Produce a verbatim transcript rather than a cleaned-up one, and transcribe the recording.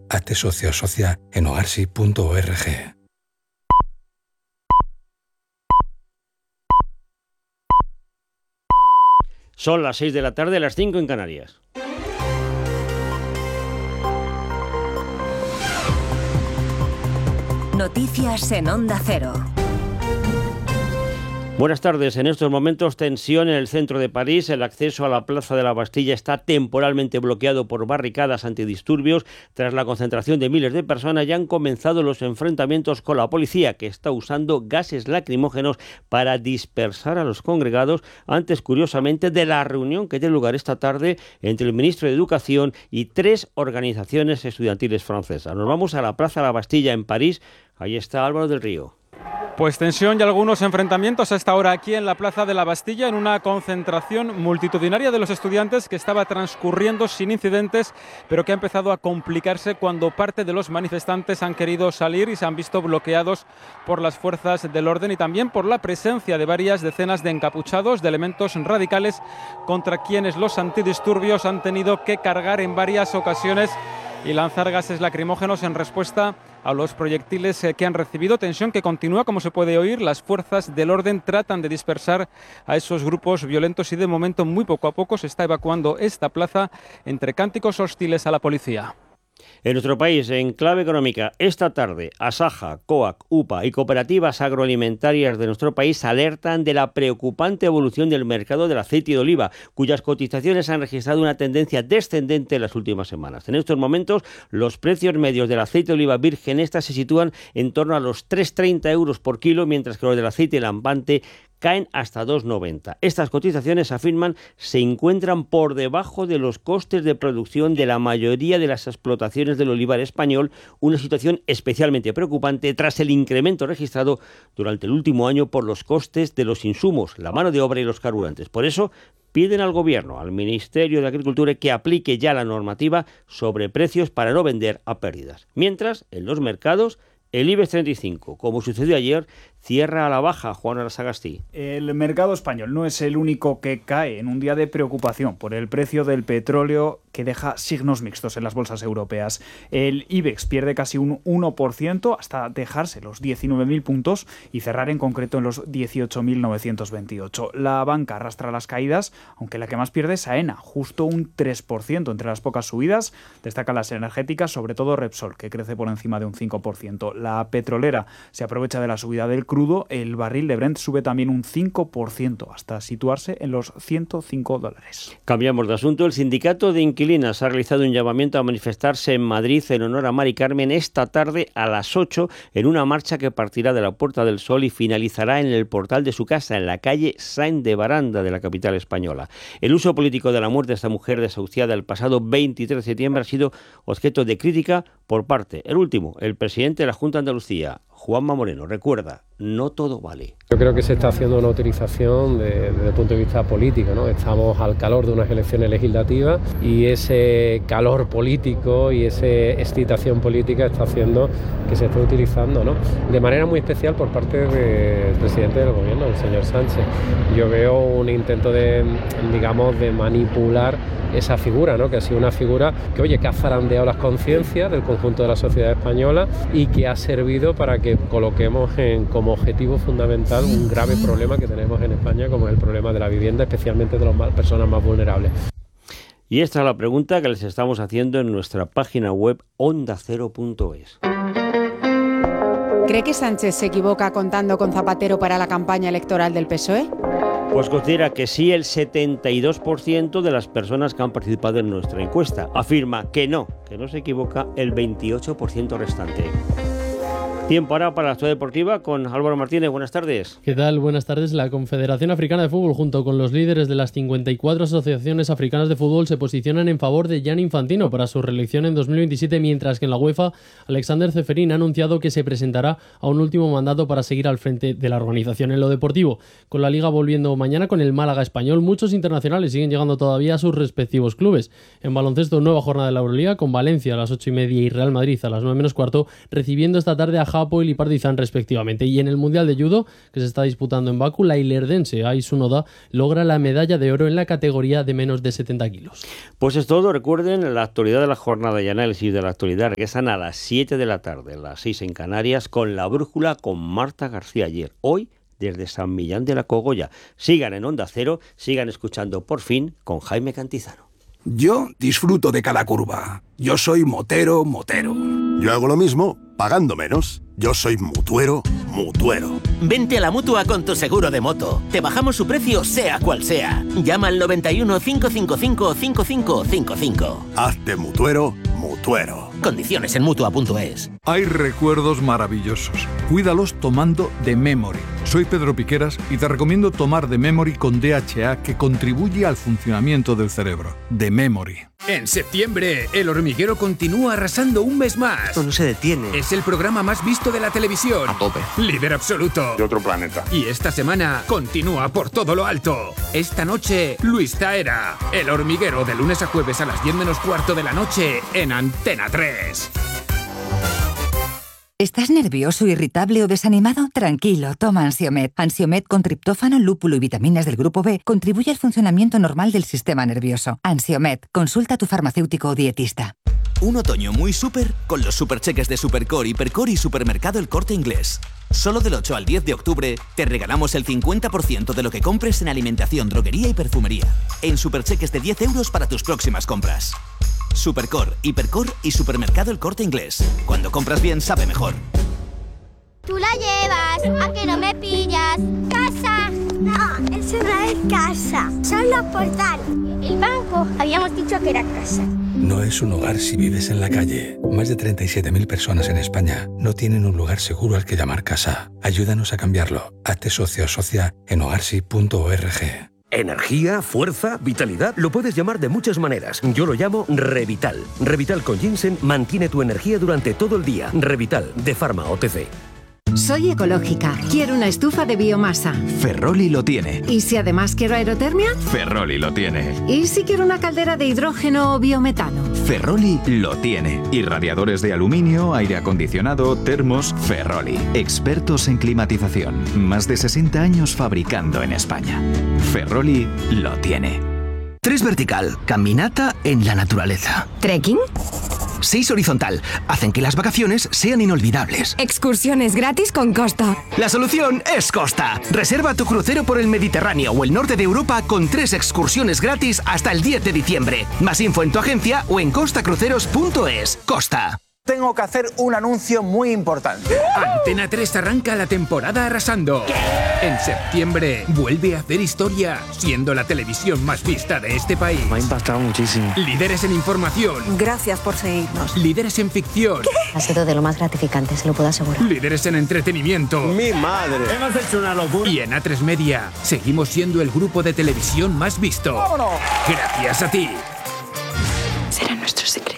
Hazte socio o socia en hogarsi punto org. Son las seis de la tarde, las cinco en Canarias. Noticias en Onda Cero. Buenas tardes. En estos momentos tensión en el centro de París. El acceso a la Plaza de la Bastilla está temporalmente bloqueado por barricadas antidisturbios. Tras la concentración de miles de personas ya han comenzado los enfrentamientos con la policía, que está usando gases lacrimógenos para dispersar a los congregados antes, curiosamente, de la reunión que tiene lugar esta tarde entre el ministro de Educación y tres organizaciones estudiantiles francesas. Nos vamos a la Plaza de la Bastilla en París. Ahí está Álvaro del Río. Pues tensión y algunos enfrentamientos a esta hora aquí en la Plaza de la Bastilla, en una concentración multitudinaria de los estudiantes que estaba transcurriendo sin incidentes, pero que ha empezado a complicarse cuando parte de los manifestantes han querido salir y se han visto bloqueados por las fuerzas del orden y también por la presencia de varias decenas de encapuchados, de elementos radicales contra quienes los antidisturbios han tenido que cargar en varias ocasiones y lanzar gases lacrimógenos en respuesta a los proyectiles que han recibido. Tensión que continúa, como se puede oír. Las fuerzas del orden tratan de dispersar a esos grupos violentos y de momento muy poco a poco se está evacuando esta plaza entre cánticos hostiles a la policía. En nuestro país, en clave económica, esta tarde, Asaja, COAC, UPA y cooperativas agroalimentarias de nuestro país alertan de la preocupante evolución del mercado del aceite de oliva, cuyas cotizaciones han registrado una tendencia descendente en las últimas semanas. En estos momentos, los precios medios del aceite de oliva virgen extra se sitúan en torno a los tres coma treinta euros por kilo, mientras que los del aceite lampante caen hasta dos coma noventa. Estas cotizaciones, afirman, se encuentran por debajo de los costes de producción de la mayoría de las explotaciones del olivar español, una situación especialmente preocupante tras el incremento registrado durante el último año por los costes de los insumos, la mano de obra y los carburantes. Por eso, piden al Gobierno, al Ministerio de Agricultura, que aplique ya la normativa sobre precios para no vender a pérdidas. Mientras, en los mercados, el IBEX treinta y cinco, como sucedió ayer, cierra a la baja. Juan Arasagasti. El mercado español no es el único que cae en un día de preocupación por el precio del petróleo, que deja signos mixtos en las bolsas europeas. El IBEX pierde casi un uno por ciento hasta dejarse los diecinueve mil puntos y cerrar en concreto en los dieciocho mil novecientos veintiocho. La banca arrastra las caídas, aunque la que más pierde es AENA, justo un tres por ciento. Entre las pocas subidas destacan las energéticas, sobre todo Repsol, que crece por encima de un cinco por ciento. La petrolera se aprovecha de la subida del crudo. El barril de Brent sube también un cinco por ciento hasta situarse en los ciento cinco dólares. Cambiamos de asunto. El sindicato de inquilinas ha realizado un llamamiento a manifestarse en Madrid en honor a Mari Carmen esta tarde a las ocho en una marcha que partirá de la Puerta del Sol y finalizará en el portal de su casa, en la calle Sáenz de Baranda de la capital española. El uso político de la muerte de esta mujer desahuciada el pasado veintitrés de septiembre ha sido objeto de crítica por parte, el último, el presidente de la Junta de Andalucía, Juanma Moreno. Recuerda, no todo vale. Yo creo que se está haciendo una utilización de, desde el punto de vista político, ¿no? Estamos al calor de unas elecciones legislativas y ese calor político y esa excitación política está haciendo que se esté utilizando, ¿no? De manera muy especial por parte del presidente del gobierno, el señor Sánchez. Yo veo un intento de, digamos, de manipular esa figura, ¿no? Que ha sido una figura que, oye, que ha zarandeado las conciencias del conjunto de la sociedad española y que ha servido para que coloquemos en, como objetivo fundamental un grave problema que tenemos en España, como es el problema de la vivienda, especialmente de las personas más vulnerables. Y esta es la pregunta que les estamos haciendo en nuestra página web onda cero punto es. ¿Cree que Sánchez se equivoca contando con Zapatero para la campaña electoral del P S O E? Pues considera que sí el setenta y dos por ciento de las personas que han participado en nuestra encuesta. Afirma que no, que no se equivoca el veintiocho por ciento restante. Tiempo ahora para la actualidad deportiva con Álvaro Martínez. Buenas tardes. ¿Qué tal? Buenas tardes. La Confederación Africana de Fútbol, junto con los líderes de las cincuenta y cuatro asociaciones africanas de fútbol, se posicionan en favor de Gianni Infantino para su reelección en dos mil veintisiete, mientras que en la UEFA, Alexander Ceferin ha anunciado que se presentará a un último mandato para seguir al frente de la organización. En lo deportivo, con la Liga volviendo mañana con el Málaga español, muchos internacionales siguen llegando todavía a sus respectivos clubes. En baloncesto, nueva jornada de la Euroliga, con Valencia a las ocho y media y Real Madrid a las nueve menos cuarto, recibiendo esta tarde a Hapoel y Partizan respectivamente. Y en el Mundial de Judo, que se está disputando en Bakú, la ilerdense Aisu Noda logra la medalla de oro en la categoría de menos de setenta kilos. Pues es todo. Recuerden, la actualidad de la jornada y análisis de la actualidad regresan a las siete de la tarde, las seis en Canarias, con La Brújula con Marta García Ayer. Hoy desde San Millán de la Cogolla. Sigan en Onda Cero, sigan escuchando Por Fin con Jaime Cantizano. Yo disfruto de cada curva. Yo soy motero, motero. Yo hago lo mismo, pagando menos. Yo soy mutuero, mutuero. Vente a la Mutua con tu seguro de moto. Te bajamos su precio sea cual sea. Llama al noventa y uno, cinco cinco cinco, cinco cinco cinco cinco. Hazte mutuero, mutuero. Condiciones en Mutua punto es. Hay recuerdos maravillosos. Cuídalos tomando The Memory. Soy Pedro Piqueras y te recomiendo tomar The Memory con D H A, que contribuye al funcionamiento del cerebro. The Memory. En septiembre, El Hormiguero continúa arrasando un mes más. No se detiene. Es el programa más visto de la televisión. A tope. Líder absoluto. De otro planeta. Y esta semana continúa por todo lo alto. Esta noche, Luis Taera. El Hormiguero, de lunes a jueves a las diez menos cuarto de la noche en Antena tres. ¿Estás nervioso, irritable o desanimado? Tranquilo, toma Ansiomed. Ansiomed con triptófano, lúpulo y vitaminas del grupo B contribuye al funcionamiento normal del sistema nervioso. Ansiomed, consulta a tu farmacéutico o dietista. Un otoño muy súper con los supercheques de Supercore, Hipercore y Supermercado El Corte Inglés. Solo del ocho al diez de octubre te regalamos el cincuenta por ciento de lo que compres en alimentación, droguería y perfumería. En supercheques de diez euros para tus próximas compras. Supercore, Hipercore y Supermercado El Corte Inglés. Cuando compras bien, sabe mejor. Tú la llevas, ¿a que no me pillas? ¡Casa! No, eso no es casa, son los portales. El banco, habíamos dicho que era casa. No es un hogar si vives en la calle. Más de treinta y siete mil personas en España no tienen un lugar seguro al que llamar casa. Ayúdanos a cambiarlo. Hazte socio o socia en hogarsi punto org. Energía, fuerza, vitalidad, lo puedes llamar de muchas maneras. Yo lo llamo Revital. Revital con ginseng mantiene tu energía durante todo el día. Revital, de Pharma O T C. Soy ecológica. Quiero una estufa de biomasa. Ferroli lo tiene. ¿Y si además quiero aerotermia? Ferroli lo tiene. ¿Y si quiero una caldera de hidrógeno o biometano? Ferroli lo tiene. Y radiadores de aluminio, aire acondicionado, termos. Ferroli. Expertos en climatización. Más de sesenta años fabricando en España. Ferroli lo tiene. Tres vertical. Caminata en la naturaleza. ¿Trekking? Seis horizontal. Hacen que las vacaciones sean inolvidables. Excursiones gratis con Costa. La solución es Costa. Reserva tu crucero por el Mediterráneo o el norte de Europa con tres excursiones gratis hasta el diez de diciembre. Más info en tu agencia o en costa cruceros punto es. Costa. Tengo que hacer un anuncio muy importante. Antena tres arranca la temporada arrasando. ¿Qué? En septiembre vuelve a hacer historia, siendo la televisión más vista de este país. Me ha impactado muchísimo. Líderes en información. Gracias por seguirnos. Líderes en ficción. ¿Qué? Ha sido de lo más gratificante, se lo puedo asegurar. Líderes en entretenimiento. ¡Mi madre! Hemos hecho una locura. Y en A tres Media seguimos siendo el grupo de televisión más visto. ¡Vámonos! Gracias a ti. Será nuestro secreto.